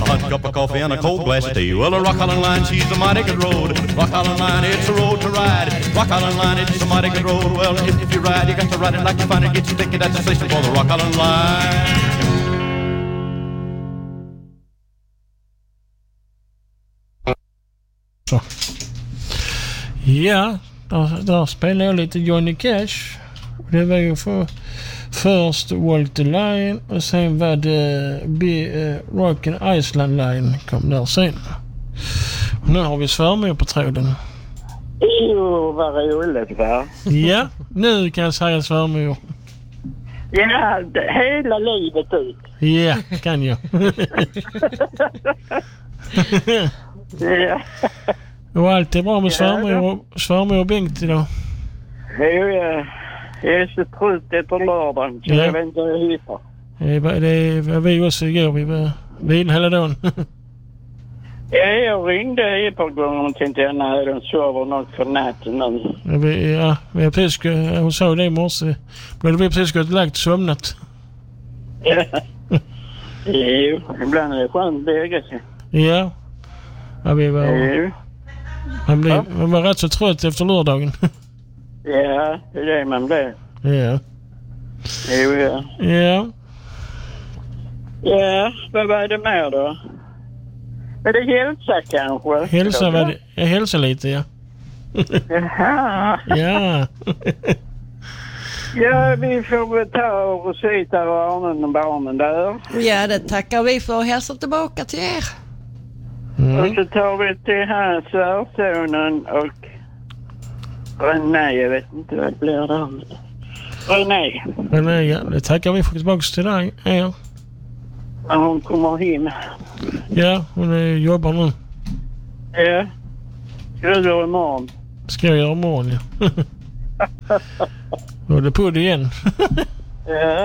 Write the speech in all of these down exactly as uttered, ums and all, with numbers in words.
hot cup of coffee and a cold glass of tea. Well, the Rock Island Line, she's a mighty good road. Rock Island Line, it's a road to ride. Rock Island Line, it's a mighty good road. Well, if you ride, you got to ride it like you find it. Get your ticket at the station for the Rock Island Line. Så. Ja, där, där spelar jag lite Johnny Cash. Det var ju för, först Walter Line och sen var det B, uh, Rockin' Island Line kom där sen. Och nu har vi svärmor på tråden. Jo, vad roligt va? Ja, nu kan jag säga svärmor. Ja, det, hela livet ut. Ja, kan jag. Ja. Och allt är bra med svärmor och, svärmor och Bengt idag. Jo, ja. Jag är så trött efter lördagen så ja. jag vet inte hur jag hittar. Det, det var vi också igår. Vi var vila hela dagen. Ja, jag ringde ett par gånger och tänkte att när de sover något för natten nu. Ja, vi, ja, vi har precis, hon sa det i morse. Då hade vi precis gått lagt och somnat. Ja. Jo, ibland är det skönt att lägga sig. Ja. Ja, vi var... Jo. Man, blev, man var rätt så trött efter lördagen. Ja, det är det man blir. Ja. Jo, ja. Ja. Ja, vad var det mer då? Är det hälsa kanske? Hälsa var det, jag hälsar lite, ja. Jaha. Ja. Ja, vi får väl ta och sitta Arnen och barnen där. Ja, det tackar vi för att hälsa tillbaka till er. Mm. Och så tar vi till hans svärsonen och René, jag vet inte vad det blir där. René. René, ja, det tackar vi för tillbaka till dig. Ja. När hon kommer hem. Ja, hon är, jobbar nu. Ja. Ska du göra imorgon? Ska jag göra imorgon, ja. Och det på det igen. Ja.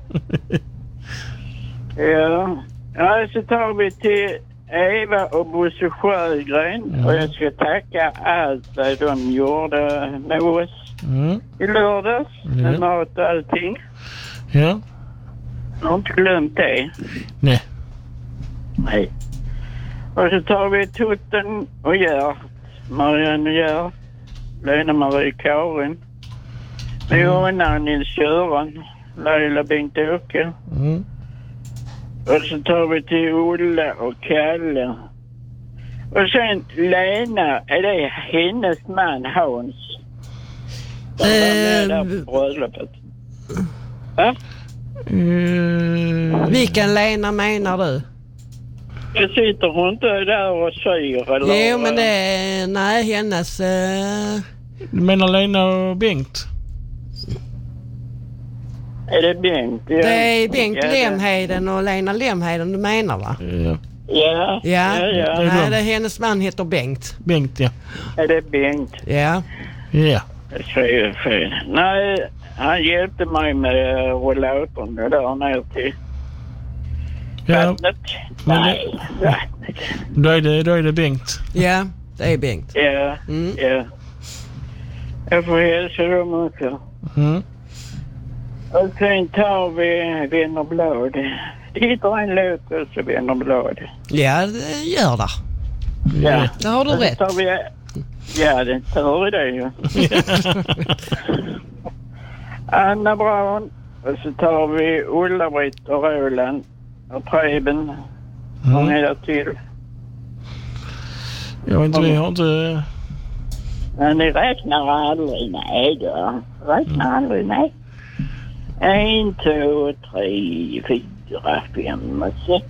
Ja. Ja, så tar vi till Eva och Bosse Sjögren. Mm. Och jag ska tacka allt vad de gjorde med oss mm. i lördags. Ja. Med mat och allting. Ja. Jag har inte glömt det. Nej. Nej. Och så tar vi Tutten och Gert. Marianne och Gert. Lena-Marie Karin. Vi har en Nils-Göran. Laila Bengt-Åke. Mm. Och så tar vi till Olle och Kalle. Och sen Lena, är det hennes man Hans? Som var med där på bröllopet. Va? Uh, Vilken Lena menar du? Jag sitter hon inte där och syr eller? Jo, men det är... Nej, hennes... Uh... Du menar Lena och Bengt? Är det Bengt? Ja. Det är Bengt ja, Lemheden och Lena Lemheden du menar, va? Ja. Ja. Ja, ja, ja. Det nej, det är hennes man heter Bengt. Bengt, ja. Är det Bengt? Ja. Ja. Så är det fel. Nej, han hjälpte mig med rollatorn där ner till ja. vattnet. Nej, vattnet. Då är det, då är det Bengt. Ja, det är Bengt. Ja, mm. ja. Jag får hälsa dem också. Mm. Och sen tar vi Vännerblad. Det hittar en låt också, Vännerblad. Ja, det gör det. Ja. Det har du och rätt. Tar vi, ja, det tar vi det ju. Anna Braun. Och så tar vi Ulla-Britt och Roland och Preben. Mm. Hon är där till. Jag vet inte, vi har inte... Men ni räknar aldrig, nej då. Räknar mm. aldrig, nej. En, två, tre, fyra, fem, sex.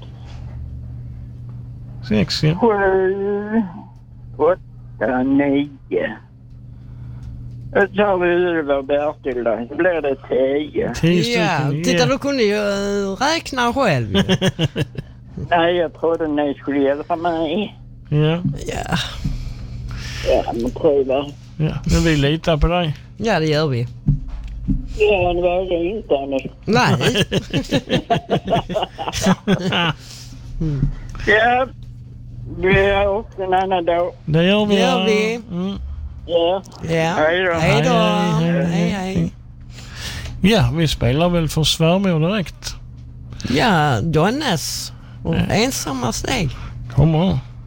Sex, ja. Sju, åtta, nio. Och så har vi Ulva och Bertil då. Så blir det tio. Tio stycken, ja. Titta, du kunde ju räkna själv. Nej, jag trodde ni skulle hjälpa mig. Ja. Ja. Ja, men pröva. Ja, men vi litar på dig. Ja, det gör vi. Ja, det var det inte annars. Nej. mm. Ja, vi har också en annan dag. Det gör vi. Det gör vi. Mm. Ja. Ja. Hej då. Hej då. Hej, hej, hej, hej. Ja, vi spelar väl för svärmor direkt. Ja, Johannes. Och ensamma steg. Kommer.